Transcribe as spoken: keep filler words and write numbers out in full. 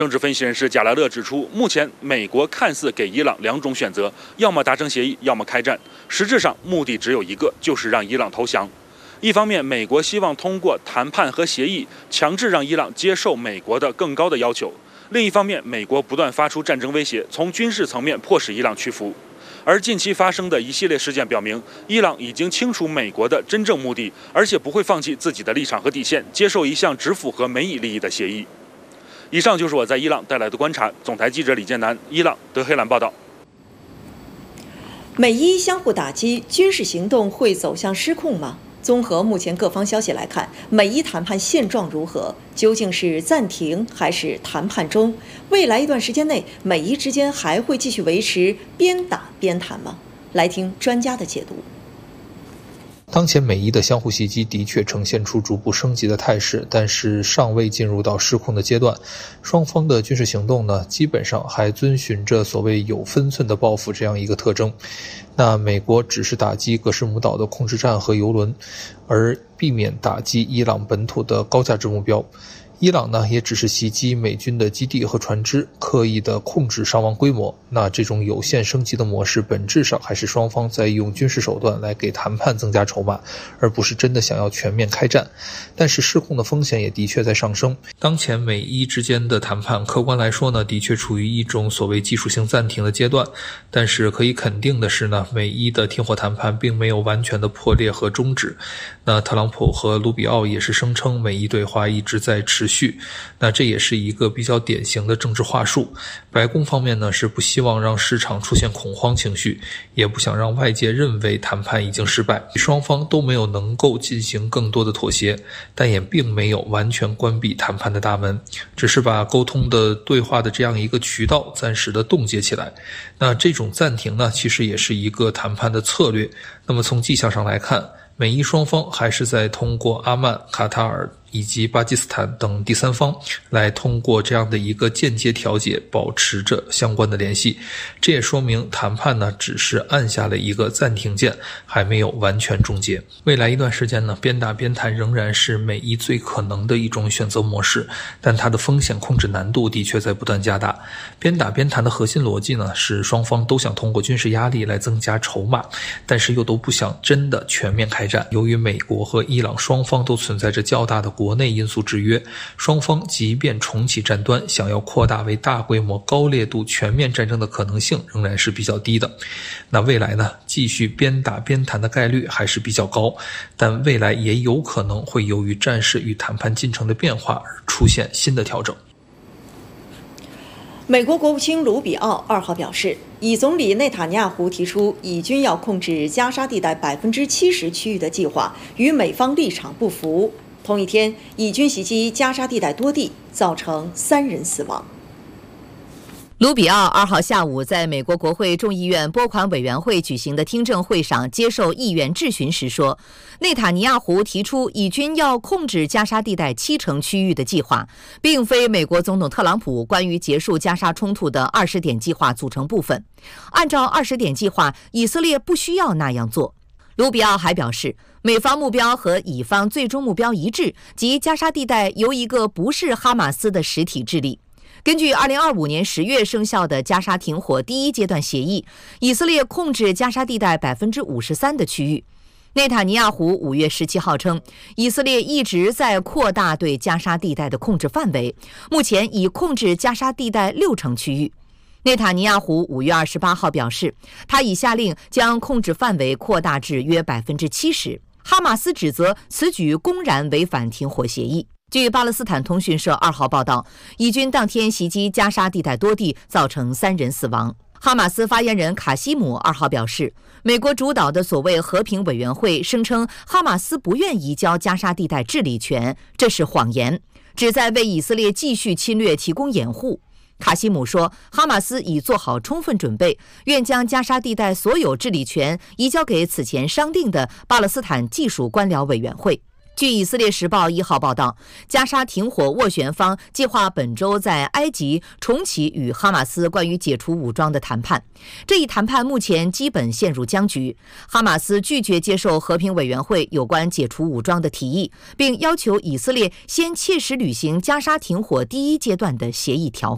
政治分析人士贾莱勒指出，目前美国看似给伊朗两种选择，要么达成协议，要么开战。实质上，目的只有一个，就是让伊朗投降。一方面，美国希望通过谈判和协议，强制让伊朗接受美国的更高的要求；另一方面，美国不断发出战争威胁，从军事层面迫使伊朗屈服。而近期发生的一系列事件表明，伊朗已经清楚美国的真正目的，而且不会放弃自己的立场和底线，接受一项只符合美以利益的协议。以上就是我在伊朗带来的观察。总台记者李建南，伊朗德黑兰报道。 美伊相互打击，军事行动会走向失控吗？综合目前各方消息来看，美伊谈判现状如何？究竟是暂停还是谈判中？未来一段时间内，美伊之间还会继续维持边打边谈吗？来听专家的解读。 当前美伊的相互袭击的确呈现出逐步升级的态势，但是尚未进入到失控的阶段。双方的军事行动呢，基本上还遵循着所谓有分寸的报复这样一个特征。那美国只是打击格什姆岛的控制站和油轮，而避免打击伊朗本土的高价值目标。伊朗呢，也只是袭击美军的基地和船只，刻意的控制伤亡规模。那这种有限升级的模式，本质上还是双方在用军事手段来给谈判增加筹码，而不是真的想要全面开战。但是失控的风险也的确在上升。当前美伊之间的谈判，客观来说呢，的确处于一种所谓技术性暂停的阶段。但是可以肯定的是呢，美伊的停火谈判并没有完全的破裂和终止。那特朗普和卢比奥也是声称，美伊对话一直在持续。那这也是一个比较典型的政治话术。白宫方面呢，是不希望让市场出现恐慌情绪，也不想让外界认为谈判已经失败。双方都没有能够进行更多的妥协，但也并没有完全关闭谈判的大门，只是把沟通的对话的这样一个渠道暂时的冻结起来。那这种暂停呢，其实也是一个谈判的策略。那么从迹象上来看，美伊双方还是在通过阿曼、卡塔尔以及巴基斯坦等第三方来通过这样的一个间接调解保持着相关的联系。这也说明谈判呢只是按下了一个暂停键，还没有完全终结。未来一段时间呢，边打边谈仍然是美伊最可能的一种选择模式，但它的风险控制难度的确在不断加大。边打边谈的核心逻辑呢，是双方都想通过军事压力来增加筹码，但是又都不想真的全面开战。由于美国和伊朗双方都存在着较大的国内因素制约，双方即便重启战端，想要扩大为大规模高烈度全面战争的可能性仍然是比较低的。那未来呢，继续边打边谈的概率还是比较高，但未来也有可能会由于战事与谈判进程的变化而出现新的调整。 美国国务卿卢比奥二号表示，以总理内塔尼亚胡提出以军要控制加沙地带百分之七十区域的计划与美方立场不符。同一天，以军袭击加沙地带多地，造成三人死亡。 卢比奥二号下午在美国国会众议院拨款委员会举行的听证会上接受议员质询时说，内塔尼亚胡提出以军要控制加沙地带七成区域的计划，并非美国总统特朗普关于结束加沙冲突的二十点计划组成部分。按照二十点计划，以色列不需要那样做。卢比奥还表示，美方目标和以方最终目标一致，即加沙地带由一个不是哈马斯的实体治理。根据二零二五年十月生效的加沙停火第一阶段协议，以色列控制加沙地带 百分之五十三 的区域。内塔尼亚胡五月十七号称，以色列一直在扩大对加沙地带的控制范围，目前已控制加沙地带六成区域。内塔尼亚胡五月二十八号表示，他已下令将控制范围扩大至约 百分之七十。哈马斯指责此举公然违反停火协议。据巴勒斯坦通讯社二号报道，以军当天袭击加沙地带多地，造成三人死亡。哈马斯发言人卡西姆二号表示，美国主导的所谓和平委员会声称哈马斯不愿移交加沙地带治理权，这是谎言，旨在为以色列继续侵略提供掩护。卡西姆说，哈马斯已做好充分准备，愿将加沙地带所有治理权移交给此前商定的巴勒斯坦技术官僚委员会。据以色列时报一号报道，加沙停火斡旋方计划本周在埃及重启与哈马斯关于解除武装的谈判。这一谈判目前基本陷入僵局，哈马斯拒绝接受和平委员会有关解除武装的提议，并要求以色列先切实履行加沙停火第一阶段的协议条款。